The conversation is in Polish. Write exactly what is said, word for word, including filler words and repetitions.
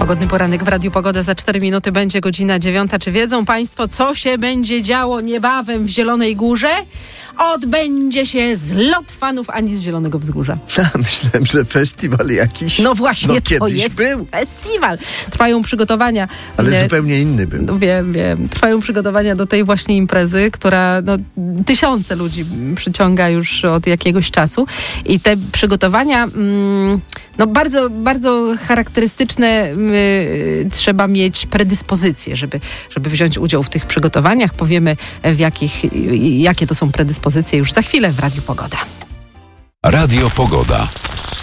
Pogodny poranek w Radiu Pogoda. Za cztery minuty będzie godzina dziewiąta. Czy wiedzą Państwo, co się będzie działo niebawem w Zielonej Górze? Odbędzie się zlot fanów Ani z Zielonego Wzgórza. Ja myślałem, że festiwal jakiś. No właśnie, no, to kiedyś jest był. festiwal. Trwają przygotowania. Ale e, zupełnie inny był. No wiem, wiem. Trwają przygotowania do tej właśnie imprezy, która no, tysiące ludzi przyciąga już od jakiegoś czasu. I te przygotowania mm, no bardzo, bardzo charakterystyczne y, trzeba mieć predyspozycje, żeby, żeby wziąć udział w tych przygotowaniach. Powiemy, w jakich, y, jakie to są predyspozycje już za chwilę w Radiu Pogoda. Radio Pogoda.